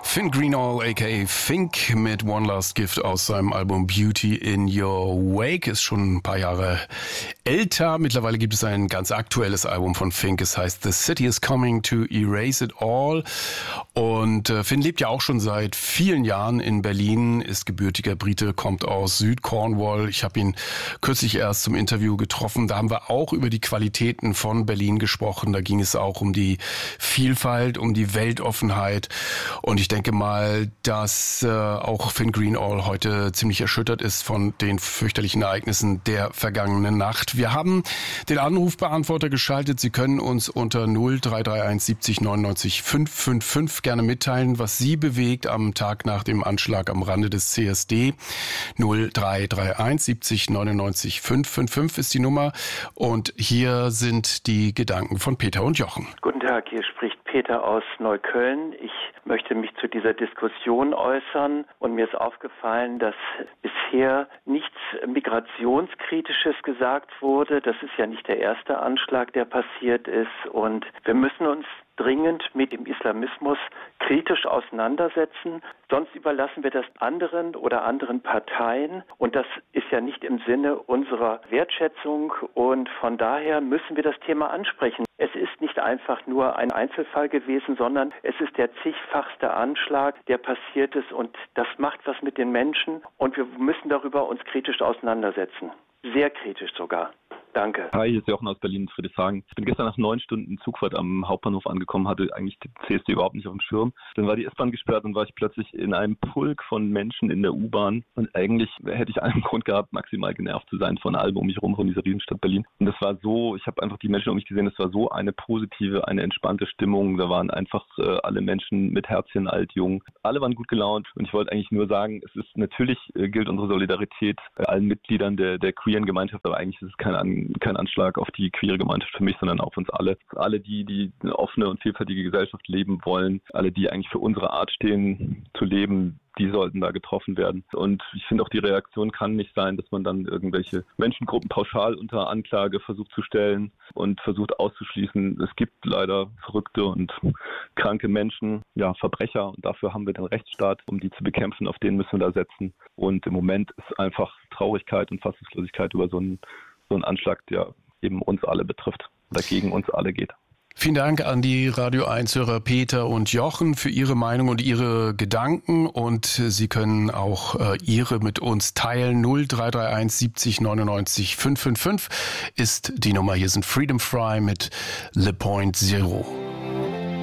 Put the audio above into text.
Finn Greenall aka Fink mit One Last Gift aus seinem Album Beauty in Your Wake. Ist schon ein paar Jahre älter. Mittlerweile gibt es ein ganz aktuelles Album von Fink. Es heißt The City is Coming to Erase It All. Und Finn lebt ja auch schon seit vielen Jahren in Berlin, ist gebürtiger Brite, kommt aus Südcornwall. Ich habe ihn kürzlich erst zum Interview getroffen. Da haben wir auch über die Qualitäten von Berlin gesprochen. Da ging es auch um die Vielfalt, um die Weltoffenheit. Und ich denke mal, dass auch Finn Greenall heute ziemlich erschüttert ist von den fürchterlichen Ereignissen der vergangenen Nacht. Wir haben den Anrufbeantworter geschaltet. Sie können uns unter 0331 70 99 555 gerne mitteilen, was Sie bewegt am Tag nach dem Anschlag am Rande des CSD. 0331 70 99 555 ist die Nummer. Und hier sind die Gedanken von Peter und Jochen. Guten Tag, hier spricht Peter aus Neukölln. Ich möchte mich zu dieser Diskussion äußern und mir ist aufgefallen, dass bisher nichts Migrationskritisches gesagt wurde. Das ist ja nicht der erste Anschlag, der passiert ist, und wir müssen uns dringend mit dem Islamismus kritisch auseinandersetzen. Sonst überlassen wir das anderen oder anderen Parteien, und das ist ja nicht im Sinne unserer Wertschätzung, und von daher müssen wir das Thema ansprechen. Es ist nicht einfach nur ein Einzelfall gewesen, sondern es ist der zigfachste Anschlag, der passiert ist, und das macht was mit den Menschen, und wir müssen darüber uns kritisch auseinandersetzen. Sehr kritisch sogar. Danke. Hi, hier ist Jochen aus Berlin, Friedrichshagen. Ich bin gestern nach 9 Stunden Zugfahrt am Hauptbahnhof angekommen, hatte eigentlich die CSD überhaupt nicht auf dem Schirm. Dann war die S-Bahn gesperrt und war ich plötzlich in einem Pulk von Menschen in der U-Bahn. Und eigentlich hätte ich einen Grund gehabt, maximal genervt zu sein von allem um mich herum, von dieser Riesenstadt Berlin. Und das war so, ich habe einfach die Menschen um mich gesehen, das war so eine positive, eine entspannte Stimmung. Da waren einfach alle Menschen mit Herzchen, alt, jung. Alle waren gut gelaunt, und ich wollte eigentlich nur sagen, es ist natürlich, gilt unsere Solidarität allen Mitgliedern der queeren Gemeinschaft, aber eigentlich ist es kein Anschlag auf die queere Gemeinschaft für mich, sondern auf uns alle. Alle, die eine offene und vielfältige Gesellschaft leben wollen, alle, die eigentlich für unsere Art stehen, zu leben, die sollten da getroffen werden. Und ich finde auch, die Reaktion kann nicht sein, dass man dann irgendwelche Menschengruppen pauschal unter Anklage versucht zu stellen und versucht auszuschließen. Es gibt leider verrückte und kranke Menschen, ja, Verbrecher, und dafür haben wir den Rechtsstaat, um die zu bekämpfen. Auf den müssen wir da setzen. Und im Moment ist einfach Traurigkeit und Fassungslosigkeit über so einen Anschlag, der eben uns alle betrifft, oder gegen uns alle geht. Vielen Dank an die Radio 1-Hörer Peter und Jochen für Ihre Meinung und Ihre Gedanken, und Sie können auch Ihre mit uns teilen. 0331 70 99 555 ist die Nummer. Hier sind Freedom Fry mit Le Point Zero.